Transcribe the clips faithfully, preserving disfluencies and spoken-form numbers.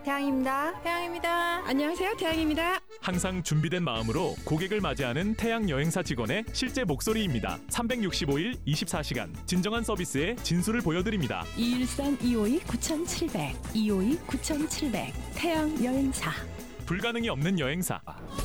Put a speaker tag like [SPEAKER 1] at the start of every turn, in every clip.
[SPEAKER 1] 태양입니다.
[SPEAKER 2] 태양입니다.
[SPEAKER 3] 안녕하세요. 태양입니다.
[SPEAKER 4] 항상 준비된 마음으로 고객을 맞이하는 태양 여행사 직원의 실제 목소리입니다. 삼백육십오 일 이십사 시간 진정한 서비스의 진수를 보여드립니다.
[SPEAKER 3] 이일삼 이오이 구칠공공 이오이 구칠공공 태양 여행사.
[SPEAKER 4] 불가능이 없는 여행사.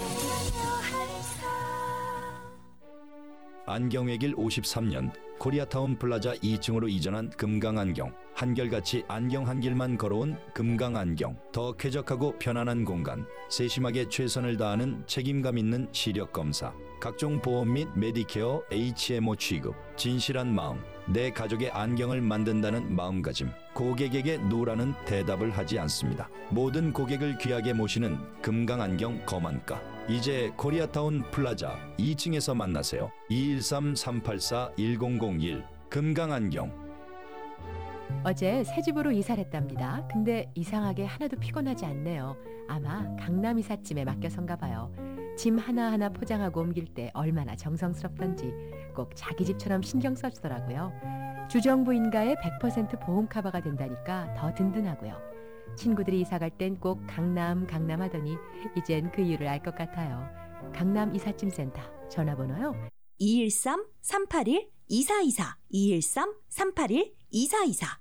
[SPEAKER 5] 안경외길 오십삼 년 코리아타운 플라자 이 층으로 이전한 금강안경. 한결같이 안경 한 길만 걸어온 금강안경. 더 쾌적하고 편안한 공간. 세심하게 최선을 다하는 책임감 있는 시력 검사. 각종 보험 및 메디케어 에이치엠오 취급. 진실한 마음. 내 가족의 안경을 만든다는 마음가짐. 고객에게 노라는 대답을 하지 않습니다. 모든 고객을 귀하게 모시는 금강안경 검안가. 이제 코리아타운 플라자 이 층에서 만나세요. 이일삼 삼팔사 일공공일 금강안경.
[SPEAKER 6] 어제 새 집으로 이사를 했답니다. 근데 이상하게 하나도 피곤하지 않네요. 아마 강남 이삿짐에 맡겨선가 봐요. 짐 하나하나 포장하고 옮길 때 얼마나 정성스럽던지 꼭 자기 집처럼 신경 써주더라고요. 주정부인가에 백 퍼센트 보험 커버가 된다니까 더 든든하고요. 친구들이 이사 갈 땐 꼭 강남 강남 하더니 이젠 그 이유를 알 것 같아요. 강남 이삿짐 센터 전화번호요.
[SPEAKER 7] 이일삼 삼팔일 이사이사 이일삼 삼팔일 이사이사.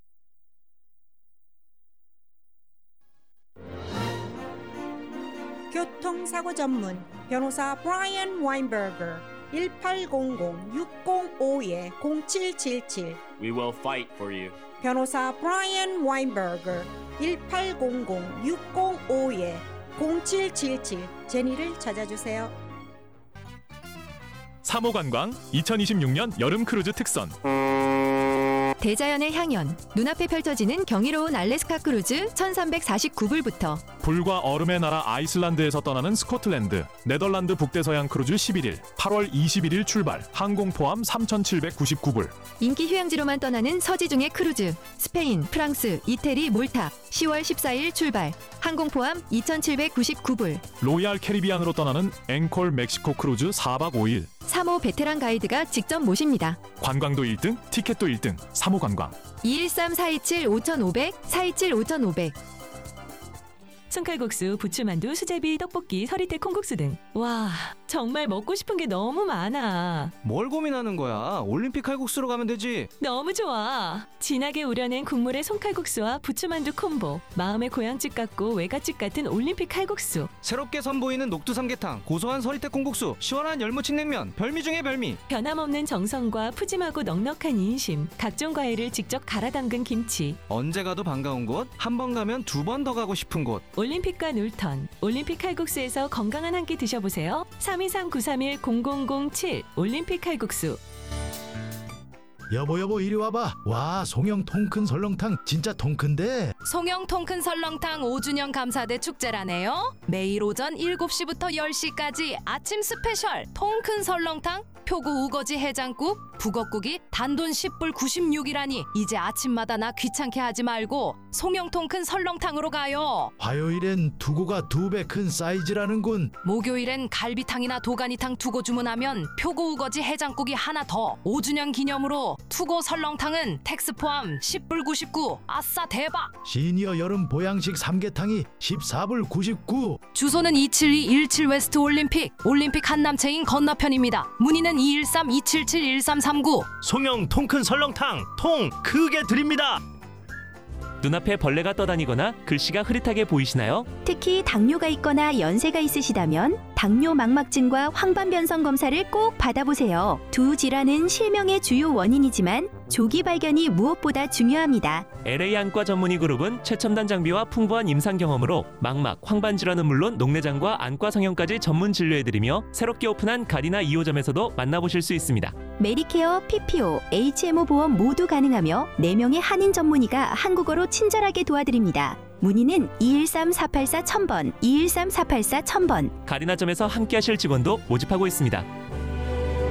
[SPEAKER 8] 교통사고 전문 변호사 브라이언 와인버거 일팔공공 육공오이 공칠칠칠.
[SPEAKER 9] We will fight for you.
[SPEAKER 8] 변호사 브라이언 와인버거 일팔공공 육공오이 공칠칠칠. 제니를 찾아주세요.
[SPEAKER 4] 삼 호 관광 이천이십육 년 여름 크루즈 특선.
[SPEAKER 10] 대자연의 향연, 눈앞에 펼쳐지는 경이로운 알래스카 크루즈 천삼백사십구 불부터
[SPEAKER 4] 불과 얼음의 나라 아이슬란드에서 떠나는 스코틀랜드, 네덜란드 북대서양 크루즈 십일 일, 팔월 이십일일 출발, 항공 포함 삼천칠백구십구 불.
[SPEAKER 10] 인기 휴양지로만 떠나는 서지중의 크루즈, 스페인, 프랑스, 이태리, 몰타, 시월 십사일 출발, 항공 포함 이천칠백구십구 불.
[SPEAKER 4] 로얄 캐리비안으로 떠나는 앵콜 멕시코 크루즈 사박 오일.
[SPEAKER 10] 삼 호 베테랑 가이드가 직접 모십니다.
[SPEAKER 4] 관광도 일 등, 티켓도 일 등, 삼 호 관광.
[SPEAKER 10] 이일삼 사이칠 오천오백, 사이칠 오천오백.
[SPEAKER 11] 손칼국수, 부추만두, 수제비, 떡볶이, 서리태 콩국수 등. 와, 정말 먹고 싶은 게 너무 많아.
[SPEAKER 12] 뭘 고민하는 거야? 올림픽 칼국수로 가면 되지.
[SPEAKER 11] 너무 좋아. 진하게 우려낸 국물의 손칼국수와 부추만두 콤보. 마음의 고향집 같고 외갓집 같은 올림픽 칼국수.
[SPEAKER 12] 새롭게 선보이는 녹두 삼계탕, 고소한 서리태 콩국수, 시원한 열무침냉면. 별미 중에 별미.
[SPEAKER 11] 변함없는 정성과 푸짐하고 넉넉한 인심. 각종 과일을 직접 갈아 담근 김치.
[SPEAKER 12] 언제 가도 반가운 곳, 한 번 가면 두 번 더 가고 싶은 곳.
[SPEAKER 11] 올림픽과 놀턴, 올림픽 칼국수에서 건강한 한 끼 드셔보세요. 삼이삼 구삼일 공공공칠 올림픽 칼국수.
[SPEAKER 13] 여보 여보 이리 와봐. 와, 송영 통큰 설렁탕 진짜 통큰데.
[SPEAKER 14] 송영 통큰 설렁탕 오 주년 감사대 축제라네요. 매일 오전 일곱 시부터 열 시까지 아침 스페셜 통큰 설렁탕, 표고 우거지 해장국, 북엇국이 단돈 십 불 구십육이라니 이제 아침마다 나 귀찮게 하지 말고 송영 통큰 설렁탕으로 가요.
[SPEAKER 13] 화요일엔 두고가 두 배 큰 사이즈라는군.
[SPEAKER 14] 목요일엔 갈비탕이나 도가니탕 두고 주문하면 표고 우거지 해장국이 하나 더. 오 주년 기념으로 투고 설렁탕은 텍스 포함 십 불 구십구. 아싸 대박.
[SPEAKER 13] 시니어 여름 보양식 삼계탕이 십사 불 구십구.
[SPEAKER 14] 주소는 이칠이 일칠 웨스트 올림픽 올림픽 한남체인 건너편입니다. 문의는 이일삼 이칠칠 일삼삼구.
[SPEAKER 15] 송영 통큰 설렁탕 통 크게 드립니다.
[SPEAKER 16] 눈앞에 벌레가 떠다니거나 글씨가 흐릿하게 보이시나요?
[SPEAKER 17] 특히 당뇨가 있거나 연세가 있으시다면 당뇨 망막증과 황반변성 검사를 꼭 받아보세요. 두 질환은 실명의 주요 원인이지만 조기 발견이 무엇보다 중요합니다.
[SPEAKER 16] 엘에이 안과 전문의 그룹은 최첨단 장비와 풍부한 임상 경험으로 망막, 황반 질환은 물론 녹내장과 안과 성형까지 전문 진료해드리며 새롭게 오픈한 가리나 이 호점에서도 만나보실 수 있습니다.
[SPEAKER 17] 메디케어, 피피오, 에이치엠오 보험 모두 가능하며 네 명의 한인 전문의가 한국어로 친절하게 도와드립니다. 문의는 이일삼 사팔사 천번, 이일삼 사팔사 천번.
[SPEAKER 16] 가리나점에서 함께하실 직원도 모집하고 있습니다.